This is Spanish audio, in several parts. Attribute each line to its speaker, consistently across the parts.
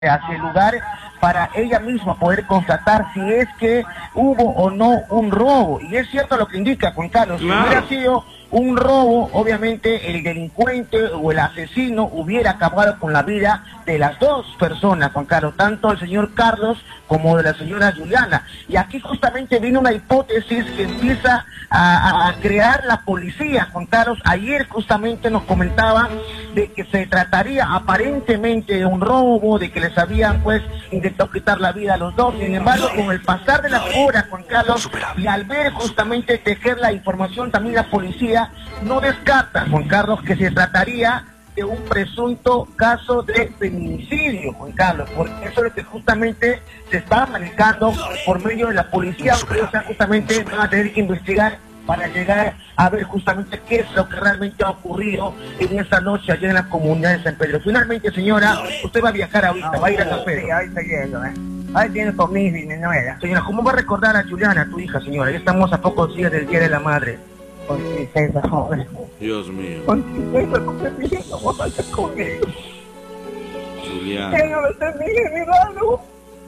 Speaker 1: hacia el lugar para ella misma poder constatar si es que hubo o no un robo. Y es cierto lo que indica Juan Carlos,
Speaker 2: claro.
Speaker 1: Si hubiera sido un robo, obviamente el delincuente o el asesino hubiera acabado con la vida de las dos personas, Juan Carlos, tanto el señor Carlos como de la señora Juliana. Y aquí justamente viene una hipótesis que empieza a crear la policía, Juan Carlos. Ayer justamente nos comentaba de que se trataría aparentemente de un robo, de que les habían pues intentado quitar la vida a los dos. Sin embargo, con el pasar de las horas, Juan Carlos, y al ver justamente tejer la información, también la policía no descarta, Juan Carlos, que se trataría de un presunto caso de feminicidio, Juan Carlos, porque eso es lo que justamente se está manejando por medio de la policía. O sea, justamente van a tener que investigar para llegar a ver justamente qué es lo que realmente ha ocurrido en esta noche allá en la comunidad de San Pedro. Finalmente, señora, usted va a viajar ahorita, va a ir a San Pedro.
Speaker 3: Sí, ahí está yendo, Ahí tiene conmigo y mi nuera.
Speaker 1: Señora, ¿cómo va a recordar a Juliana, tu hija, señora? Ya estamos a pocos días del Día de la Madre.
Speaker 3: Con tristeza, joven.
Speaker 2: Dios mío.
Speaker 3: Con tristeza, porque mi hija no va a estar con ellos.
Speaker 2: Juliana.
Speaker 3: Ellos lo están mirando.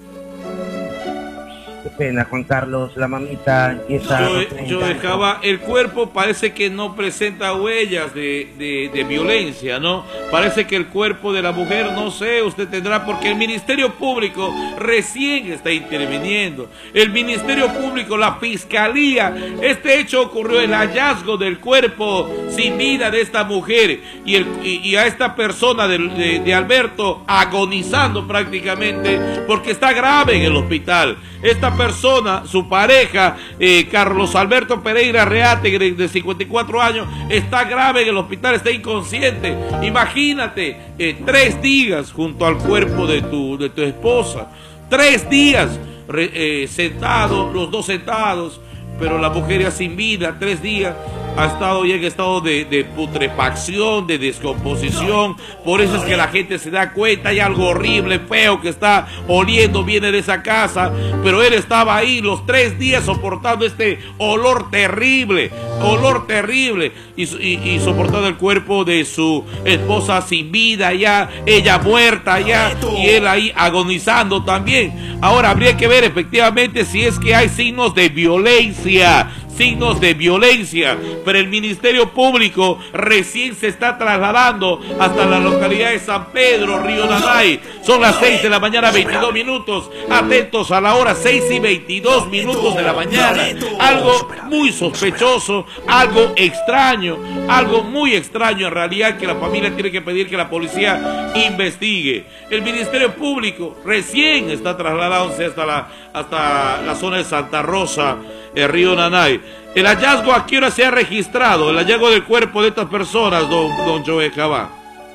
Speaker 1: Qué pena, Juan Carlos, la mamita empieza...
Speaker 2: Yo dejaba, el cuerpo parece que no presenta huellas de violencia, ¿no? Parece que el cuerpo de la mujer, no sé, usted tendrá, porque el Ministerio Público recién está interviniendo. El Ministerio Público, la Fiscalía, este hecho ocurrió, el hallazgo del cuerpo sin vida de esta mujer y a esta persona de Alberto agonizando prácticamente porque está grave en el hospital. Esta persona, su pareja, Carlos Alberto Pereira Reate, de 54 años, está grave en el hospital, está inconsciente. Imagínate, 3 días junto al cuerpo de tu esposa, 3 días sentados, los dos sentados, pero la mujer ya sin vida, 3 días. Ha estado ya en estado de putrefacción, de descomposición. Por eso es que la gente se da cuenta, hay algo horrible, feo que está oliendo, viene de esa casa. Pero él estaba ahí los 3 días soportando este olor terrible, y soportando el cuerpo de su esposa sin vida ya, ella muerta ya, y él ahí agonizando también. Ahora habría que ver efectivamente si es que hay signos de violencia, pero el Ministerio Público recién se está trasladando hasta la localidad de San Pedro, Río Nanay. Son las 6 de la mañana, 22 minutos. Atentos a la hora, 6 y 22 minutos de la mañana. Algo muy sospechoso, algo extraño, algo muy extraño en realidad, que la familia tiene que pedir que la policía investigue. El Ministerio Público recién está trasladándose hasta la zona de Santa Rosa, el Río Nanay. El hallazgo, ¿a qué hora se ha registrado? El hallazgo del cuerpo de estas personas, don Joe Cabá.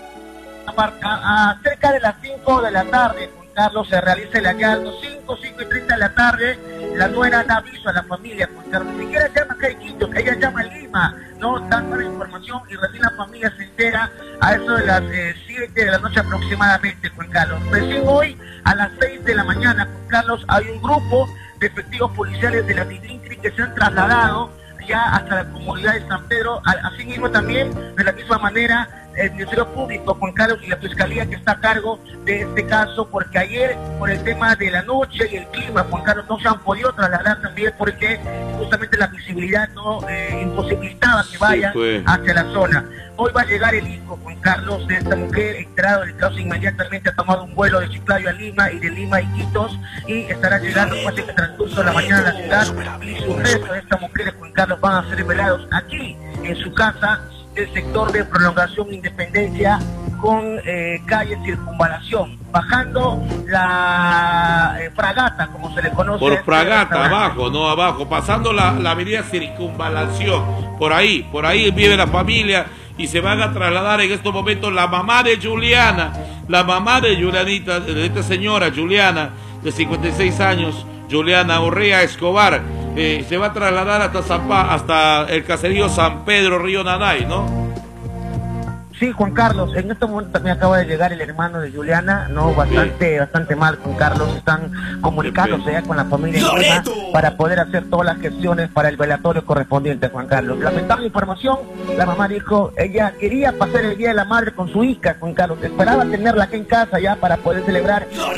Speaker 1: Cerca de las 5 de la tarde, Juan Carlos, se realiza el hallazgo. 5:30 de la tarde, la nuera da aviso a la familia, Juan Carlos. Ni siquiera llama acá a Quito, ella llama a Lima, no dando la información, y recién la familia se entera a eso de las 7 de la noche aproximadamente, Juan Carlos. Recién hoy, a las 6 de la mañana, Juan Carlos, hay un grupo de efectivos policiales de la DIDINCRI que se han trasladado ya hasta la comunidad de San Pedro. Asimismo también, de la misma manera, el Ministerio Público, Juan Carlos, y la Fiscalía que está a cargo de este caso, porque ayer, por el tema de la noche y el clima, Juan Carlos, no se han podido trasladar también porque justamente la visibilidad no imposibilitaba que vayan hacia la zona. Hoy va a llegar el hijo, Juan Carlos, de esta mujer, enterado del caso, inmediatamente ha tomado un vuelo de Chiclayo a Lima y de Lima a Iquitos, y estará llegando después de transcurso de la mañana a la ciudad, y sus restos de estas mujeres, Juan Carlos, van a ser revelados aquí, en su casa, del sector de Prolongación Independencia, con calle Circunvalación, bajando la Fragata, como se le conoce.
Speaker 2: Por Fragata, abajo, no abajo, pasando la avenida Circunvalación, por ahí vive la familia, y se van a trasladar en estos momentos la mamá de Juliana, de esta señora Juliana, de 56 años, Juliana Urrea Escobar. Se va a trasladar hasta el caserío San Pedro, Río Nanay, ¿no?
Speaker 1: Sí, Juan Carlos, en este momento también acaba de llegar el hermano de Juliana, ¿no? Bastante mal, Juan Carlos. Están comunicándose ya con la familia en Lima para poder hacer todas las gestiones para el velatorio correspondiente, Juan Carlos. Lamentable información, la mamá dijo, ella quería pasar el Día de la Madre con su hija, Juan Carlos, esperaba tenerla aquí en casa ya para poder celebrar